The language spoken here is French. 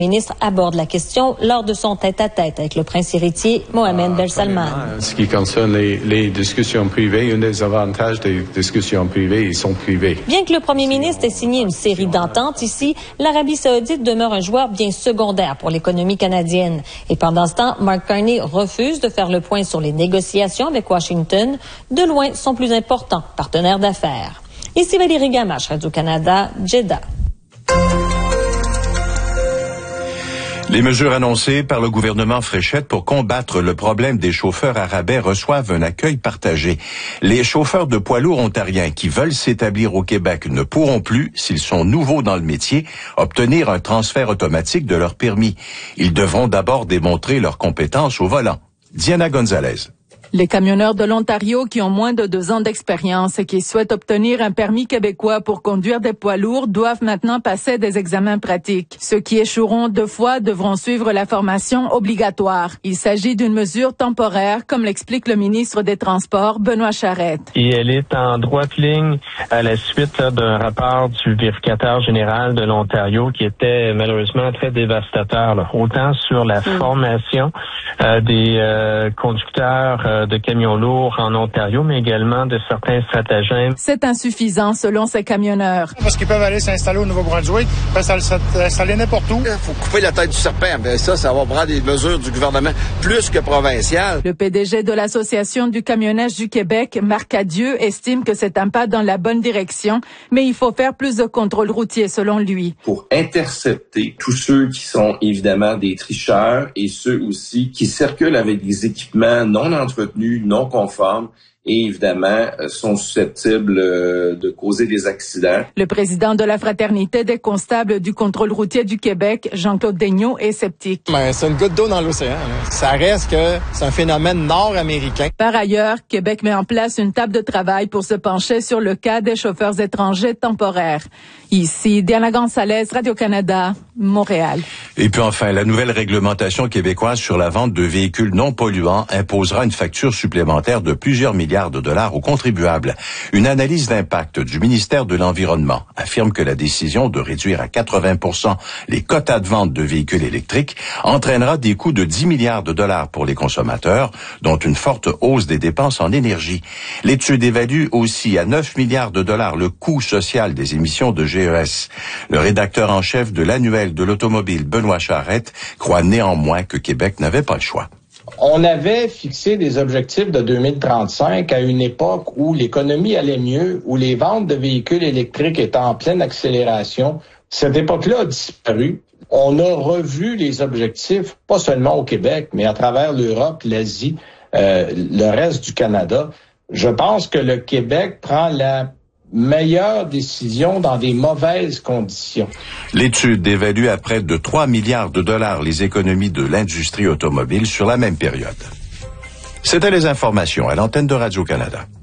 Le ministre aborde la question lors de son tête-à-tête avec le prince héritier Mohammed Ben Salman. Ce qui concerne les discussions privées, un des avantages des discussions privées, ils sont privés. Bien que le premier ministre ait signé une série d'ententes ici, l'Arabie saoudite demeure un joueur bien secondaire pour l'économie canadienne. Et pendant ce temps, Mark Carney refuse de faire le point sur les négociations avec Washington, de loin son plus important partenaire d'affaires. Ici Valérie Gamache, Radio-Canada, Jeddah. Les mesures annoncées par le gouvernement Fréchette pour combattre le problème des chauffeurs à rabais reçoivent un accueil partagé. Les chauffeurs de poids lourds ontariens qui veulent s'établir au Québec ne pourront plus, s'ils sont nouveaux dans le métier, obtenir un transfert automatique de leur permis. Ils devront d'abord démontrer leurs compétences au volant. Diana Gonzalez. Les camionneurs de l'Ontario qui ont moins de 2 ans d'expérience et qui souhaitent obtenir un permis québécois pour conduire des poids lourds doivent maintenant passer des examens pratiques. Ceux qui échoueront 2 fois devront suivre la formation obligatoire. Il s'agit d'une mesure temporaire, comme l'explique le ministre des Transports, Benoît Charette. Et elle est en droite ligne à la suite d'un rapport du vérificateur général de l'Ontario qui était malheureusement très dévastateur, autant sur la formation des conducteurs de camions lourds en Ontario, mais également de certains stratagèmes. C'est insuffisant selon ces camionneurs. Parce qu'ils peuvent aller s'installer au Nouveau-Brunswick, s'installer n'importe où. Il faut couper la tête du serpent. Ben ça va prendre des mesures du gouvernement plus que provinciales. Le PDG de l'Association du camionnage du Québec, Marc Adieu, estime que c'est un pas dans la bonne direction, mais il faut faire plus de contrôles routiers selon lui. Pour intercepter tous ceux qui sont évidemment des tricheurs et ceux aussi qui circulent avec des équipements non entretenus, non conformes et évidemment sont susceptibles de causer des accidents. Le président de la Fraternité des constables du contrôle routier du Québec, Jean-Claude Daigneault, est sceptique. Mais c'est une goutte d'eau dans l'océan. Ça reste que c'est un phénomène nord-américain. Par ailleurs, Québec met en place une table de travail pour se pencher sur le cas des chauffeurs étrangers temporaires. Ici, Diana Gonzalez, Radio-Canada, Montréal. Et puis enfin, la nouvelle réglementation québécoise sur la vente de véhicules non polluants imposera une facture supplémentaire de plusieurs milliards de dollars aux contribuables. Une analyse d'impact du ministère de l'Environnement affirme que la décision de réduire à 80% les quotas de vente de véhicules électriques entraînera des coûts de 10 milliards de dollars pour les consommateurs, dont une forte hausse des dépenses en énergie. L'étude évalue aussi à 9 milliards de dollars le coût social des émissions de GES. Le rédacteur en chef de l'annuel de l'automobile, Benoît Charette, croit néanmoins que Québec n'avait pas le choix. On avait fixé des objectifs de 2035 à une époque où l'économie allait mieux, où les ventes de véhicules électriques étaient en pleine accélération. Cette époque-là a disparu. On a revu les objectifs, pas seulement au Québec, mais à travers l'Europe, l'Asie, le reste du Canada. Je pense que le Québec prend la meilleure décision dans des mauvaises conditions. L'étude évalue à près de 3 milliards de dollars les économies de l'industrie automobile sur la même période. C'était les informations à l'antenne de Radio-Canada.